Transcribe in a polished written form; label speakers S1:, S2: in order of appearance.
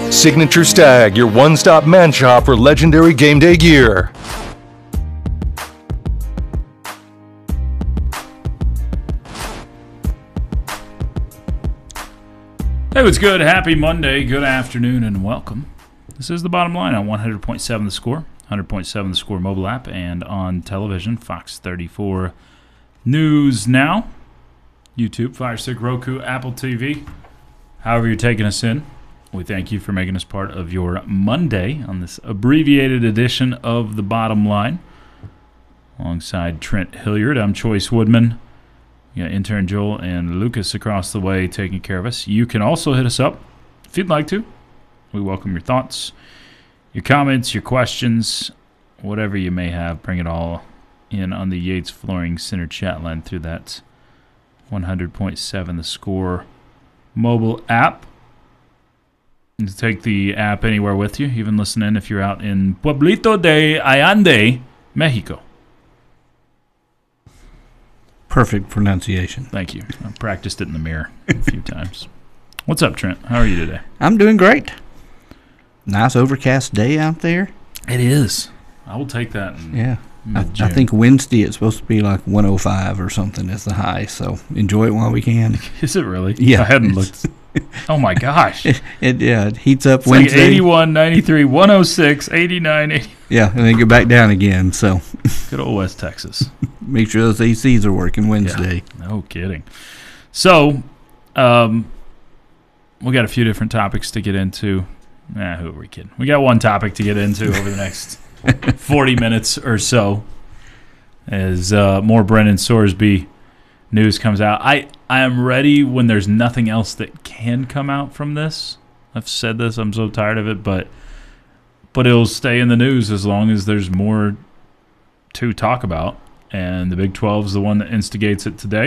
S1: Signature Stag, your one-stop man shop for legendary game day gear.
S2: Hey, what's good? Happy Monday, good afternoon, and welcome. This is The Bottom Line on 100.7 The Score, 100.7 The Score mobile app, and on television, Fox 34 News Now, YouTube, Fire Stick, Roku, Apple TV. However you're taking us in, we thank you for making us part of your Monday on this abbreviated edition of The Bottom Line. Alongside Trent Hilliard, I'm Choice Woodman. You got intern Joel and Lucas across the way taking care of us. You can also hit us up if you'd like to. We welcome your thoughts, your comments, your questions, whatever you may have. Bring it all in on the Yates Flooring Center chat line through that 100.7 The Score mobile app. You take the app anywhere with you, even listen in if you're out in Pueblito de Allende, Mexico.
S3: Perfect pronunciation.
S2: Thank you. I practiced it in the mirror a few times. What's up, Trent? How are you today?
S3: I'm doing great. Nice overcast day out there.
S2: It is. I will take that.
S3: I think Wednesday it's supposed to be like 105 or something as the high, so enjoy it while we can.
S2: Is it really?
S3: Yeah.
S2: I hadn't looked. Oh, my gosh.
S3: It heats up
S2: it's
S3: Wednesday.
S2: Like 81, 93, 106, 89, 80.
S3: Yeah, and then go back down again, so.
S2: Good old West Texas.
S3: Make sure those ACs are working Wednesday.
S2: Yeah, no kidding. So, we got a few different topics to get into. Who are we kidding? We got one topic to get into over the next 40 minutes or so as more Brennan Sorsby news comes out. I am ready when there's nothing else that can come out from this. I've said this. I'm so tired of it, but it'll stay in the news as long as there's more to talk about. And the Big 12 is the one that instigates it today.